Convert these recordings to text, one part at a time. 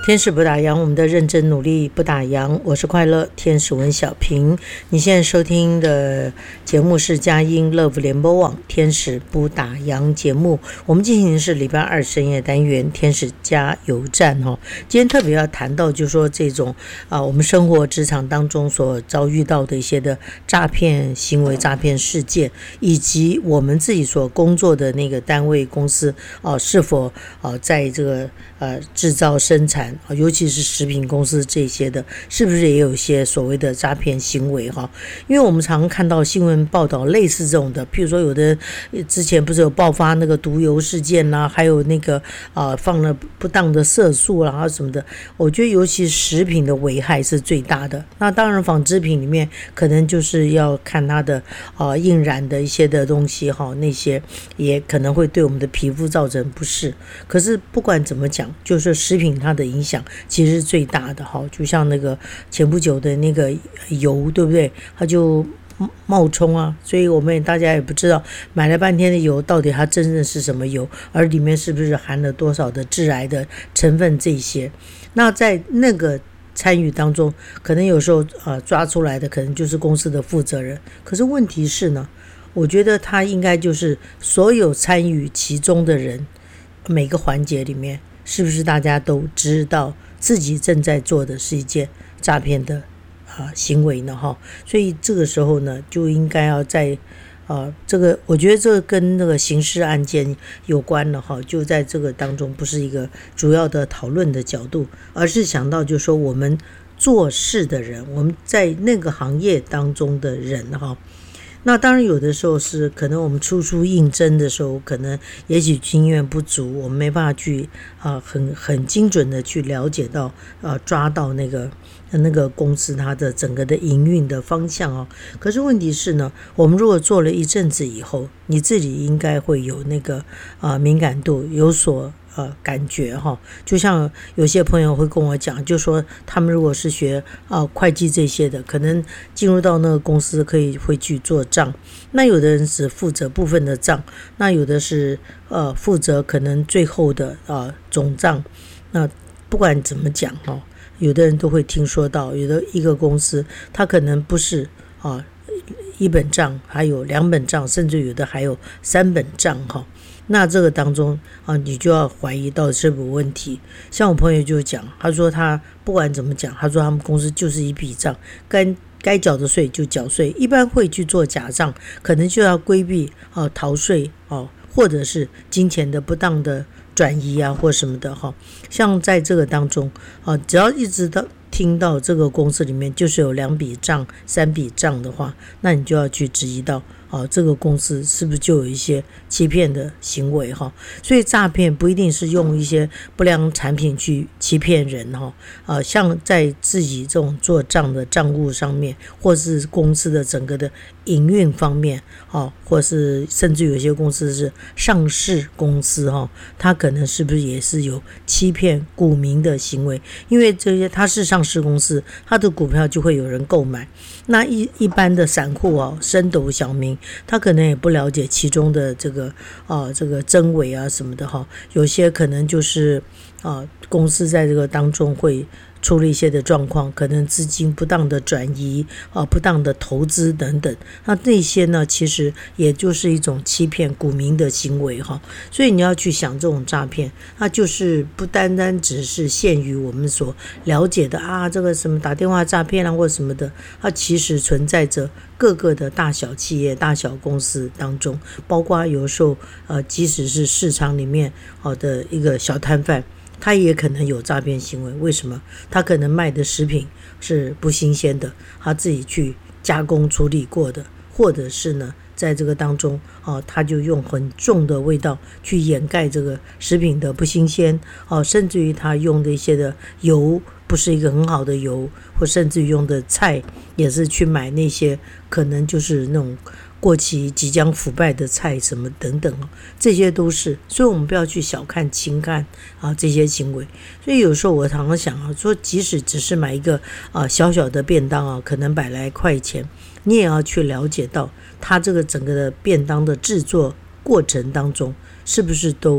天使不打烊，我们的认真努力不打烊。我是快乐天使文小平。你现在收听的节目是佳音 Love 联播网天使不打烊节目。我们进行的是礼拜二深夜单元天使加油站。今天特别要谈到就是说这种我们生活职场当中所遭遇到的一些的诈骗行为、诈骗事件，以及我们自己所工作的那个单位公司是否在这个制造生产，尤其是食品公司这些的，是不是也有一些所谓的诈骗行为哈？因为我们常看到新闻报道类似这种的，譬如说有的之前不是有爆发那个毒油事件啦，还有那个放了不当的色素啦什么的。我觉得尤其食品的危害是最大的。那当然纺织品里面可能就是要看它的印染的一些的东西哈，那些也可能会对我们的皮肤造成不适。可是不管怎么讲，就是食品它的影响其实是最大的哈。就像那个前不久的那个油，对不对？它就冒充啊，所以我们大家也不知道买了半天的油到底它真正是什么油，而里面是不是含了多少的致癌的成分这些。那在那个参与当中，可能有时候抓出来的可能就是公司的负责人。可是问题是呢，我觉得他应该就是所有参与其中的人，每个环节里面是不是大家都知道自己正在做的是一件诈骗的行为呢哈？所以这个时候呢，就应该要在这个我觉得这个跟那个刑事案件有关了哈，就在这个当中不是一个主要的讨论的角度，而是想到就是说我们做事的人，我们在那个行业当中的人哈。那当然有的时候是可能我们初应征的时候，可能也许经验不足，我们没办法去很精准的去了解到抓到那个公司它的整个的营运的方向可是问题是呢，我们如果做了一阵子以后，你自己应该会有那个敏感度，有所感觉哈。就像有些朋友会跟我讲，就说他们如果是学会计这些的，可能进入到那个公司会去做账，那有的人只负责部分的账，那有的是负责可能最后的总账。那不管怎么讲有的人都会听说到，有的一个公司它可能不是一本账，还有2本账，甚至有的还有3本账那这个当中你就要怀疑到底是不是有问题。像我朋友就讲，他说他不管怎么讲，他说他们公司就是一笔账，该缴的税就缴税，一般会去做假账，可能就要规避逃税或者是金钱的不当的转移或什么的像在这个当中只要一直听到这个公司里面就是有2笔账、3笔账的话，那你就要去质疑到这个公司是不是就有一些欺骗的行为所以诈骗不一定是用一些不良产品去欺骗人像在自己这种做账的账务上面，或是公司的整个的营运方面或是甚至有些公司是上市公司它可能是不是也是有欺骗股民的行为，因为这些它是上市公司，它的股票就会有人购买。那一般的散户升斗小民，他可能也不了解其中的这个真伪什么的有些可能就是公司在这个当中会出了一些的状况，可能资金不当的转移不当的投资等等，那些呢其实也就是一种欺骗股民的行为所以你要去想这种诈骗，它就是不单单只是限于我们所了解的这个什么打电话诈骗或什么的，它其实存在着各个的大小企业、大小公司当中，包括有时候即使是市场里面的一个小摊贩，他也可能有诈骗行为。为什么？他可能卖的食品是不新鲜的，他自己去加工处理过的，或者是呢在这个当中他就用很重的味道去掩盖这个食品的不新鲜甚至于他用的一些的油不是一个很好的油，或甚至于用的菜也是去买那些可能就是那种过期即将腐败的菜什么等等这些都是，所以我们不要去小看轻看这些行为。所以有时候我常常想说即使只是买一个小小的便当可能100来块钱，你也要去了解到它这个整个的便当的制作过程当中是不是都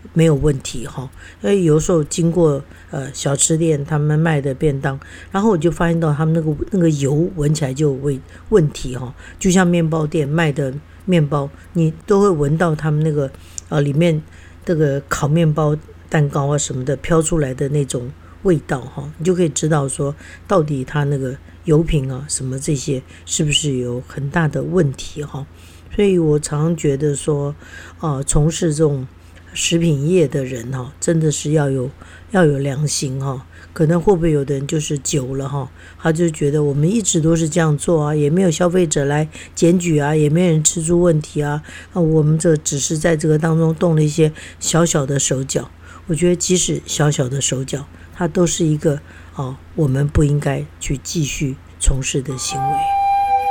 没有问题哈。因为有时候经过小吃店他们卖的便当，然后我就发现到他们那个油闻起来就有问题哈，就像面包店卖的面包，你都会闻到他们那个里面这个烤面包蛋糕啊什么的飘出来的那种味道哈，你就可以知道说到底它那个油品啊什么这些是不是有很大的问题哈。所以我常常觉得说从事这种食品业的人哈，真的是要有良心哈。可能会不会有的人就是久了哈，他就觉得我们一直都是这样做啊，也没有消费者来检举啊，也没有人吃出问题啊，我们这只是在这个当中动了一些小小的手脚。我觉得即使小小的手脚，它都是一个我们不应该去继续从事的行为。